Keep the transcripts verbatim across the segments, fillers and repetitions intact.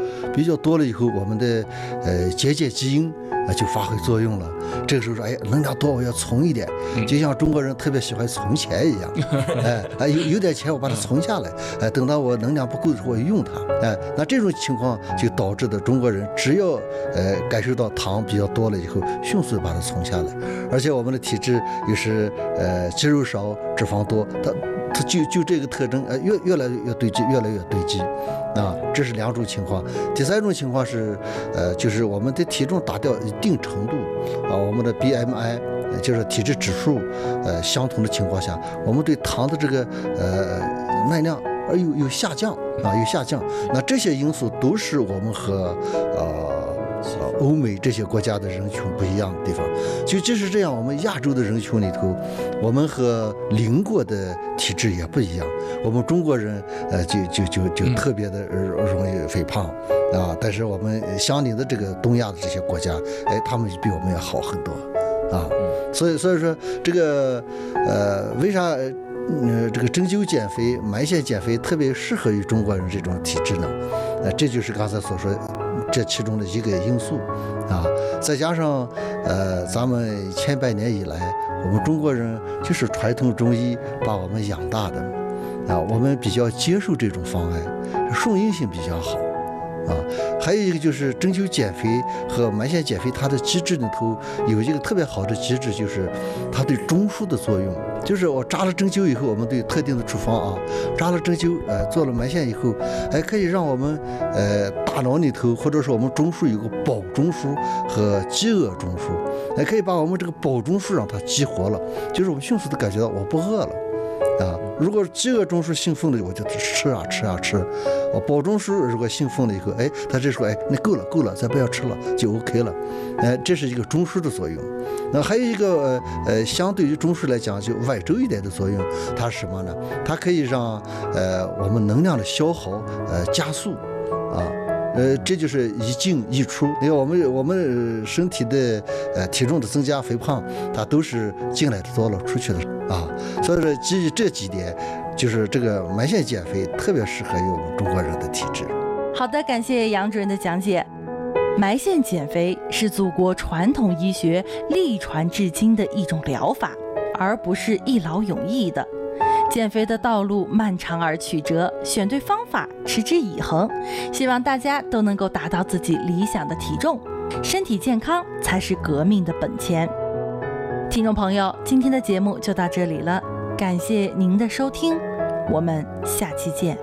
比较多了以后，我们的呃节俭基因啊就发挥作用了。这个时候说，哎，能量多我要存一点，就像中国人特别喜欢存钱一样，哎哎有有点钱我把它存下来，哎等到我能量不够的时候我用它，哎那这种情况就导致的中国人只要呃感受到糖比较多了以后，迅速把它存下来，而且我们的体质又是呃肌肉少脂肪多，它它就就这个特征呃越越来越堆积，越来越堆积。啊，这是两种情况。第三种情况是，呃，就是我们的体重达到一定程度，啊，我们的 B M I， 就是体质指数，呃，相同的情况下，我们对糖的这个呃耐量而有有下降啊，有下降。那这些因素都是我们和呃。呃，欧美这些国家的人群不一样的地方，就即使这样，我们亚洲的人群里头，我们和邻国的体质也不一样。我们中国人，呃，就就就就特别的容易肥胖啊，但是我们相邻的这个东亚的这些国家，哎，他们比我们要好很多啊。所以所以说这个呃，为啥呃这个针灸减肥、埋线减肥特别适合于中国人这种体质呢？呃，这就是刚才所说这其中的一个因素啊，再加上呃，咱们千百年以来，我们中国人就是传统中医把我们养大的啊，我们比较接受这种方案，顺应性比较好啊。还有一个就是针灸减肥和埋线减肥，它的机制里头有一个特别好的机制，就是它对中枢的作用。就是我扎了针灸以后，我们对特定的处方啊，扎了针灸，呃，做了埋线以后，还可以让我们呃大脑里头或者说我们中枢有个保中枢和饥饿中枢，还可以把我们这个保中枢让它激活了，就是我们迅速的感觉到我不饿了。啊，如果饥饿中枢兴奋了，我就吃啊吃啊吃。我保中枢如果兴奋了以后，哎，他这时候哎，那够了够了，再不要吃了，就 OK 了。哎，这是一个中枢的作用。那还有一个呃呃，相对于中枢来讲，就外周一点的作用，它是什么呢？它可以让呃我们能量的消耗呃加速啊。呃，这就是一进一出。因为我们我们身体的呃体重的增加、肥胖，它都是进来的多了，出去的啊。所以说，基于这几点，就是这个埋线减肥特别适合于我们中国人的体质。 好的，感谢杨主任的讲解。埋线减肥是祖国传统医学历传至今的一种疗法，而不是一劳永逸的。减肥的道路漫长而曲折，选对方法，持之以恒，希望大家都能够达到自己理想的体重，身体健康才是革命的本钱。听众朋友，今天的节目就到这里了，感谢您的收听，我们下期见。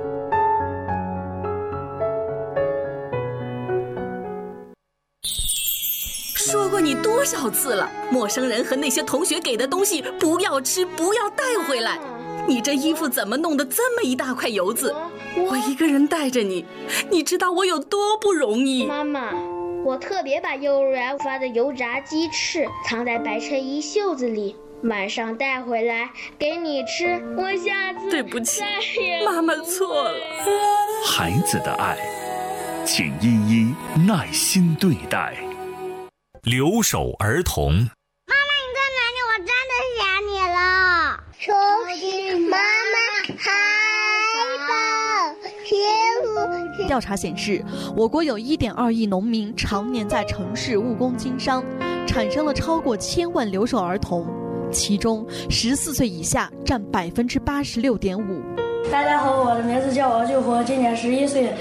说过你多少次了，陌生人和那些同学给的东西不要吃，不要带回来。你这衣服怎么弄得这么一大块油渍？我一个人带着你，你知道我有多不容易。 妈妈，我特别把幼儿园发的油炸鸡翅藏在白衬衣袖子里，晚上带回来给你吃。我下次对不起，妈妈错了。 孩子的爱，请一一耐心对待。留守儿童。 妈妈，你在哪里？我真的想你了。收拾妈妈海报，媳妇。 调查显示，我国有 一点二亿农民常年在城市务工经商，产生了超过千万留守儿童，其中十四岁以下占百分之八十六点五。 大家好，我的名字叫王救国，今年十一岁。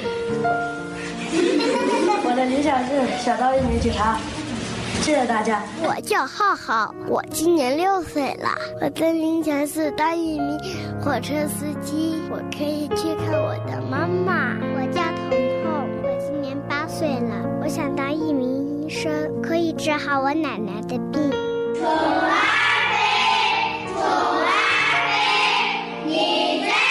我的理想是想当一名警察。谢谢大家。 我叫浩浩，我今年六岁了。我的理想是当一名火车司机，我可以去看我的妈妈。我叫彤彤，我今年八岁了。我想当一名医生，可以治好我奶奶的病。 宠爱妃，宠爱妃，你在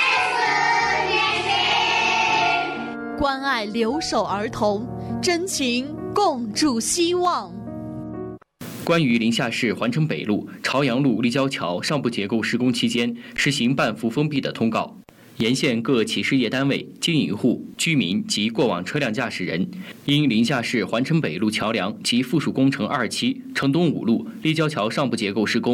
此面前。 关爱留守儿童，真情共筑希望。 关于临夏市环城北路、朝阳路立交桥上部结构施工期间实行半幅封闭的通告，沿线各企事业单位、经营户、居民及过往车辆驾驶人，因临夏市环城北路桥梁及附属工程二期城东五路立交桥上部结构施工，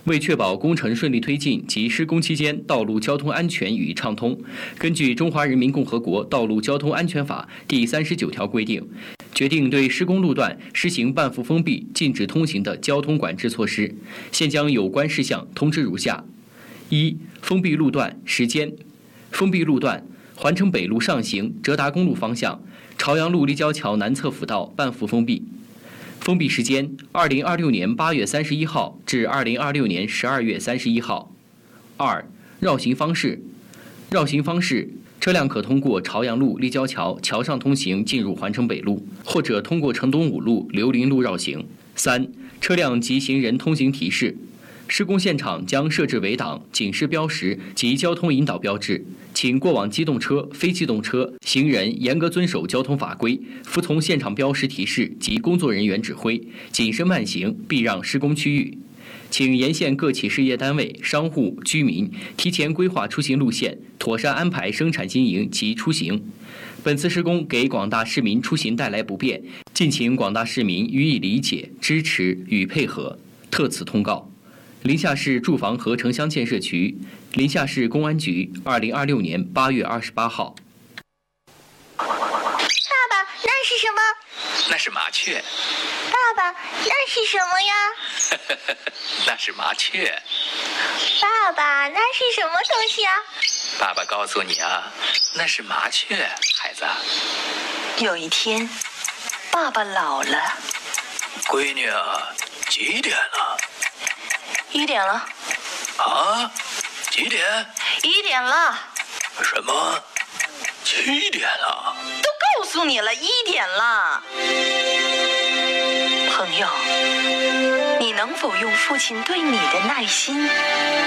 为确保工程顺利推进及施工期间道路交通安全与畅通，根据《中华人民共和国道路交通安全法》第三十九条规定，决定对施工路段施行半幅封闭、禁止通行的交通管制措施。现将有关事项通知如下：一、封闭路段时间。封闭路段：环城北路上行浙达公路方向，朝阳路立交桥南侧辅道半幅封闭。封闭时间：二零二六年八月三十一号至二零二六年十二月三十一号。二、绕行方式。绕行方式：车辆可通过朝阳路立交桥桥上通行进入环城北路，或者通过城东五路刘林路绕行。三、车辆及行人通行提示。施工现场将设置围挡、警示标识及交通引导标志，请过往机动车、非机动车、行人严格遵守交通法规，服从现场标识提示及工作人员指挥，谨慎慢行，避让施工区域。请沿线各企事业单位、商户、居民提前规划出行路线，妥善安排生产经营及出行。本次施工给广大市民出行带来不便，敬请广大市民予以理解、支持与配合。特此通告。临夏市住房和城乡建设局、临夏市公安局，二零二六年八月二十八号。 爸爸，那是什么？ 那是麻雀。 爸爸，那是什么呀？ 那是麻雀。 爸爸，那是什么东西啊？ 爸爸告诉你啊，那是麻雀，孩子。 有一天，爸爸老了。 闺女啊，几点了？ 一点了。 啊？几点？ 一点了。 什么？七点了？ 都告诉你了，一点了。朋友，你能否用父亲对你的耐心